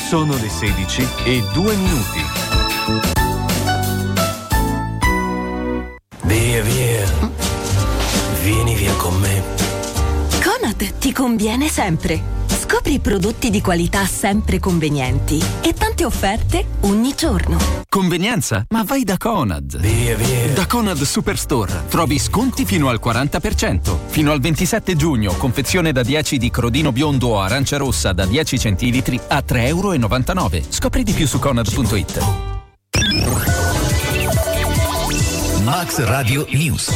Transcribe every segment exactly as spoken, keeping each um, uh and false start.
Sono le sedici e due minuti. Via, via. Vieni via con me. Conad ti conviene sempre. Scopri prodotti di qualità sempre convenienti e tante offerte ogni giorno. Convenienza? Ma vai da Conad. Via, via. Da Conad Superstore trovi sconti fino al quaranta per cento. Fino al ventisette giugno, confezione da dieci di crodino biondo o arancia rossa da dieci centilitri a tre e novantanove euro. Scopri di più su conad punto it. Max Radio News.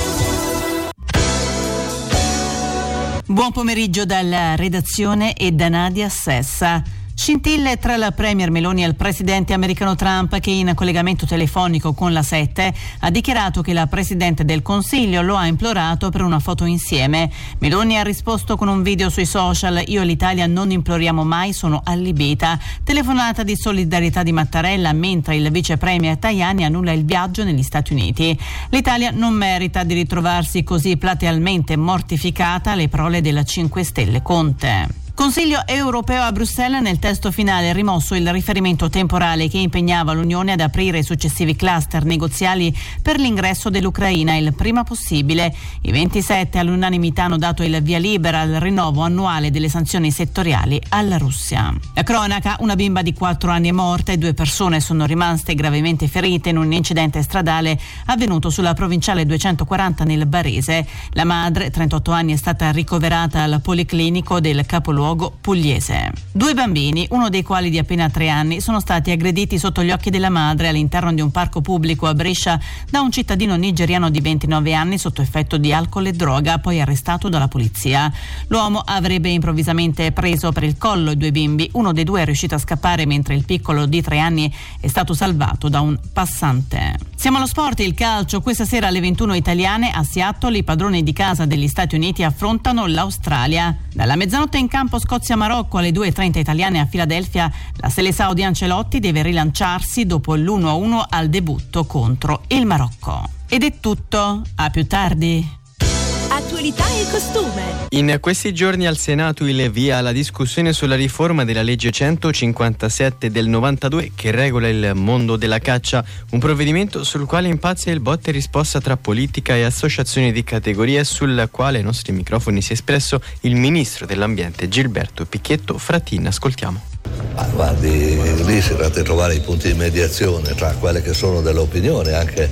Buon pomeriggio dalla redazione e da Nadia Sessa. Scintille tra la premier Meloni e il presidente americano Trump, che in collegamento telefonico con la sette ha dichiarato che la presidente del Consiglio lo ha implorato per una foto insieme. Meloni ha risposto con un video sui social: io e l'Italia non imploriamo mai, sono allibita. Telefonata di solidarietà di Mattarella mentre il vice premier Tajani annulla il viaggio negli Stati Uniti. L'Italia non merita di ritrovarsi così platealmente mortificata, le parole della cinque Stelle Conte. Consiglio europeo a Bruxelles. Nel testo finale è rimosso il riferimento temporale che impegnava l'Unione ad aprire i successivi cluster negoziali per l'ingresso dell'Ucraina il prima possibile. I ventisette all'unanimità hanno dato il via libera al rinnovo annuale delle sanzioni settoriali alla Russia. La cronaca: una bimba di quattro anni è morta e due persone sono rimaste gravemente ferite in un incidente stradale avvenuto sulla provinciale duecentoquaranta nel Barese. La madre, trentotto anni, è stata ricoverata al policlinico del capoluogo pugliese. Due bambini, uno dei quali di appena tre anni, sono stati aggrediti sotto gli occhi della madre all'interno di un parco pubblico a Brescia da un cittadino nigeriano di ventinove anni sotto effetto di alcol e droga, poi arrestato dalla polizia. L'uomo avrebbe improvvisamente preso per il collo i due bimbi. Uno dei due è riuscito a scappare mentre il piccolo di tre anni è stato salvato da un passante. Siamo allo sport, il calcio. Questa sera alle ventuno italiane a Seattle i padroni di casa degli Stati Uniti affrontano l'Australia. Dalla mezzanotte in campo Scozia-Marocco, alle due e trenta italiane a Filadelfia la Seleção di Ancelotti deve rilanciarsi dopo l'uno a uno al debutto contro il Marocco. Ed è tutto, a più tardi. Attualità e costume. In questi giorni al Senato il via alla discussione sulla riforma della legge centocinquantasette del novantadue che regola il mondo della caccia, un provvedimento sul quale impazza il botta e risposta tra politica e associazioni di categoria, sul quale ai nostri microfoni si è espresso il ministro dell'ambiente Gilberto Pichetto Fratin. Ascoltiamo. Ah, guardi, lì si tratta di trovare i punti di mediazione tra quelle che sono delle opinioni anche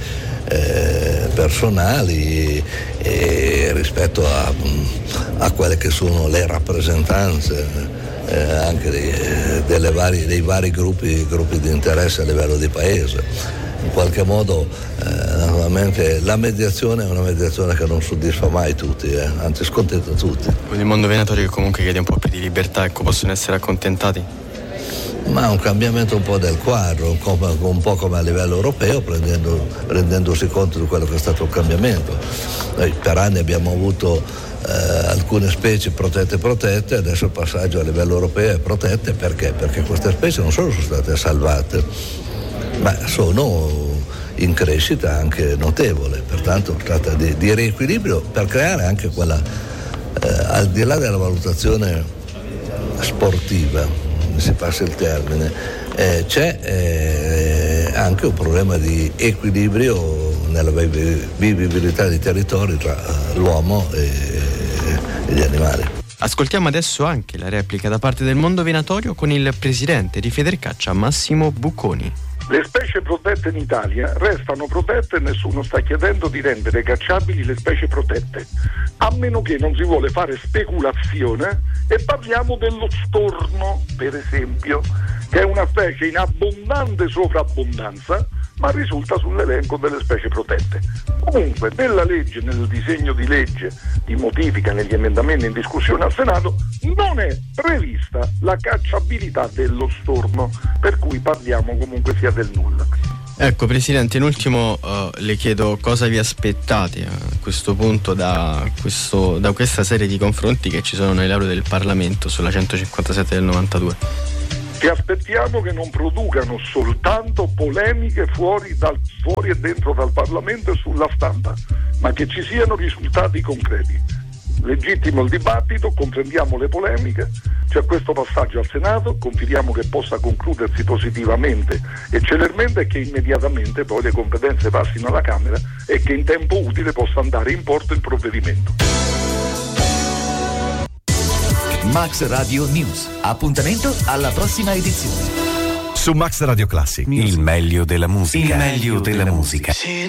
eh, personali e rispetto a, a quelle che sono le rappresentanze eh, anche dei, delle vari, dei vari gruppi, gruppi di interesse a livello di paese. In qualche modo eh, naturalmente la mediazione è una mediazione che non soddisfa mai tutti, eh, anzi scontenta tutti. Il mondo venatorio che comunque chiede un po' più di libertà, ecco, possono essere accontentati? Ma un cambiamento un po' del quadro, un po' come a livello europeo, prendendo, rendendosi conto di quello che è stato il cambiamento. Noi per anni abbiamo avuto eh, alcune specie protette protette, adesso il passaggio a livello europeo è protette perché? Perché queste specie non solo sono state salvate, ma sono in crescita anche notevole, pertanto si tratta di, di riequilibrio per creare anche quella, eh, al di là della valutazione sportiva, si passa il termine, eh, c'è eh, anche un problema di equilibrio nella vivibilità dei territori tra l'uomo e, e gli animali. Ascoltiamo adesso anche la replica da parte del mondo venatorio con il presidente di Federcaccia Massimo Bucconi. Le specie protette in Italia restano protette e nessuno sta chiedendo di rendere cacciabili le specie protette, a meno che non si vuole fare speculazione e parliamo dello storno, per esempio, che è una specie in abbondante sovrabbondanza, ma risulta sull'elenco delle specie protette. Comunque, nella legge, nel disegno di legge di modifica, negli emendamenti in discussione al Senato, non è prevista la cacciabilità dello storno, per cui parliamo comunque sia del nulla. Ecco, Presidente, in ultimo uh, le chiedo cosa vi aspettate a questo punto da, questo, da questa serie di confronti che ci sono nelle aule del Parlamento sulla centocinquantasette del novantadue. Ci aspettiamo che non producano soltanto polemiche fuori, dal, fuori e dentro dal Parlamento e sulla stampa, ma che ci siano risultati concreti. legittimo il dibattito, comprendiamo le polemiche, c'è questo passaggio al Senato, confidiamo che possa concludersi positivamente e celermente e che immediatamente poi le competenze passino alla Camera e che in tempo utile possa andare in porto il provvedimento. Max Radio News. Appuntamento alla prossima edizione. Su Max Radio Classic, il meglio della musica. Il meglio della musica.